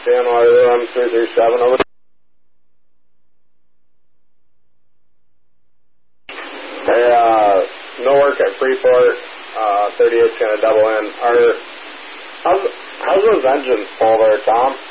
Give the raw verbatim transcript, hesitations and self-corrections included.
Dan Waterloo, three three seven, over. Hey, uh, no work at Freeport, uh, thirty-eight's gonna double in. Are, how's, how's those engines pull there, Tom?